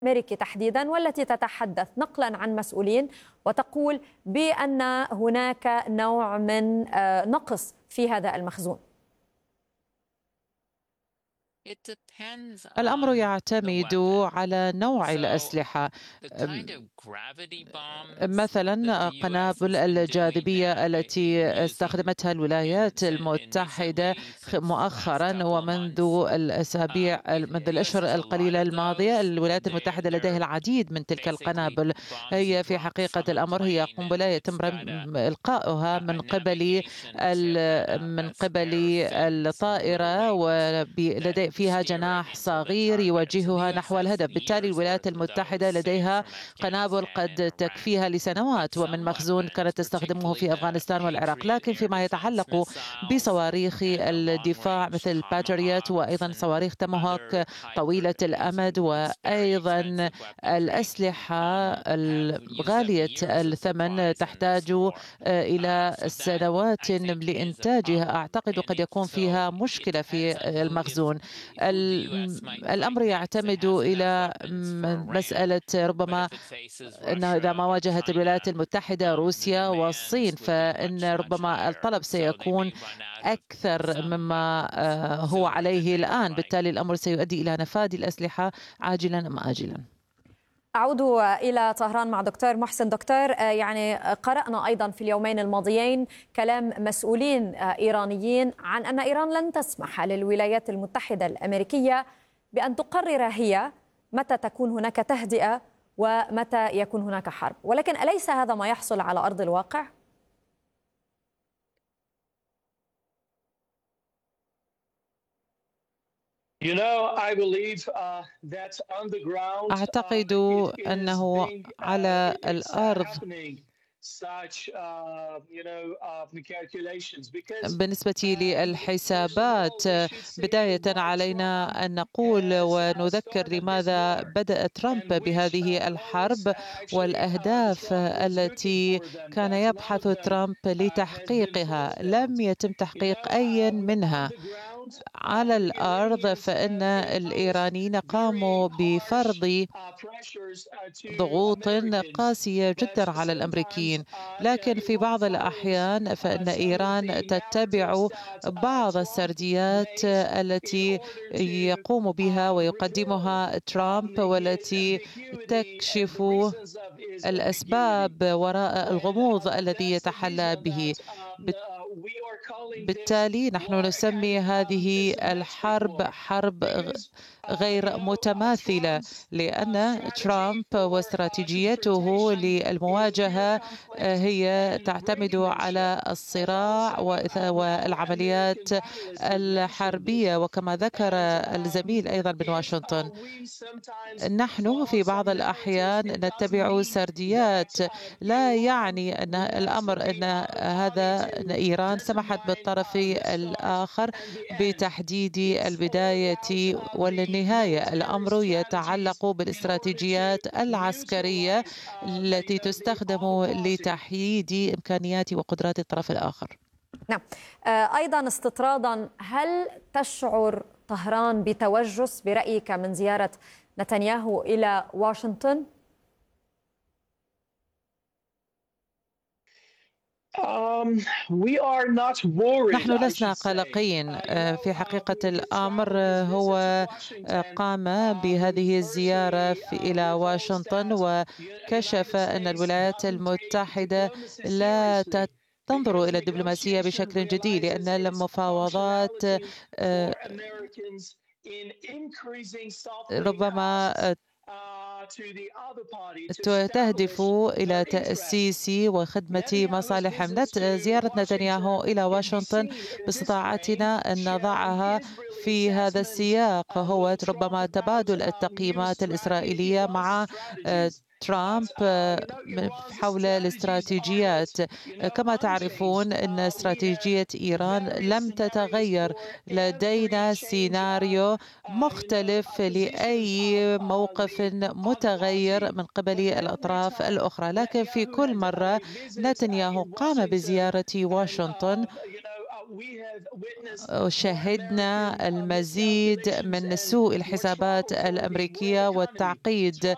الأمريكي تحديدا، والتي تتحدث نقلا عن مسؤولين وتقول بأن هناك نوع من نقص في هذا المخزون. الأمر يعتمد على نوع الأسلحة. مثلا قنابل الجاذبية التي استخدمتها الولايات المتحدة مؤخرا ومنذ الأشهر القليلة الماضية، الولايات المتحدة لديها العديد من تلك القنابل. هي في حقيقة الأمر هي قنبلة يتم إلقاؤها من قبل الطائرة، ولدي فيها جناح صغير يوجهها نحو الهدف. بالتالي الولايات المتحدة لديها قنابل قد تكفيها لسنوات، ومن مخزون كانت تستخدمه في أفغانستان والعراق. لكن فيما يتعلق بصواريخ الدفاع مثل الباتريات وأيضا صواريخ توماهوك طويلة الأمد وأيضا الأسلحة الغالية الثمن تحتاج إلى سنوات لإنتاجها، أعتقد قد يكون فيها مشكلة في المخزون. الأمر يعتمد إلى مسألة ربما أنه إذا ما واجهت الولايات المتحدة روسيا والصين فإن ربما الطلب سيكون أكثر مما هو عليه الآن. بالتالي الأمر سيؤدي إلى نفاذ الأسلحة عاجلا أم آجلا. أعود إلى طهران مع دكتور محسن. دكتور، يعني قرأنا أيضا في اليومين الماضيين كلام مسؤولين إيرانيين عن أن إيران لن تسمح للولايات المتحدة الأمريكية بأن تقرر هي متى تكون هناك تهدئة ومتى يكون هناك حرب، ولكن أليس هذا ما يحصل على أرض الواقع؟ أعتقد أنه على الأرض بالنسبة للحسابات بداية علينا أن نقول ونذكر لماذا بدأ ترامب بهذه الحرب والأهداف التي كان يبحث ترامب لتحقيقها. لم يتم تحقيق أي منها. على الأرض فإن الإيرانيين قاموا بفرض ضغوط قاسية جدا على الأمريكيين، لكن في بعض الأحيان فإن إيران تتبع بعض السرديات التي يقوم بها ويقدمها ترامب والتي تكشف الأسباب وراء الغموض الذي يتحلى به. بالتالي نحن نسمي هذه الحرب حرب غير متماثلة، لأن ترامب واستراتيجيته للمواجهة هي تعتمد على الصراع والعمليات الحربية. وكما ذكر الزميل أيضا من واشنطن، نحن في بعض الأحيان نتبع سرديات، لا يعني أن الأمر أن إيران سمحت بالطرف الآخر بتحديد البداية والنهاية. الأمر يتعلق بالاستراتيجيات العسكرية التي تستخدم لتحييد إمكانيات وقدرات الطرف الآخر. نعم. أيضا استطرادا، هل تشعر طهران بتوجس برأيك من زيارة نتنياهو إلى واشنطن؟ نحن لسنا قلقين. في حقيقة الأمر هو قام بهذه الزيارة إلى واشنطن وكشف أن الولايات المتحدة لا تنظر إلى الدبلوماسية بشكل جدي، لأن المفاوضات ربما تهدف إلى تأسيس وخدمة مصالح. زيارة نتنياهو إلى واشنطن باستطاعتنا أن نضعها في هذا السياق، هو ربما تبادل التقييمات الإسرائيلية مع ترامب حول الاستراتيجيات. كما تعرفون أن استراتيجية إيران لم تتغير. لدينا سيناريو مختلف لأي موقف متغير من قبل الأطراف الأخرى، لكن في كل مرة نتنياهو قام بزيارة واشنطن شهدنا المزيد من سوء الحسابات الأمريكية والتعقيد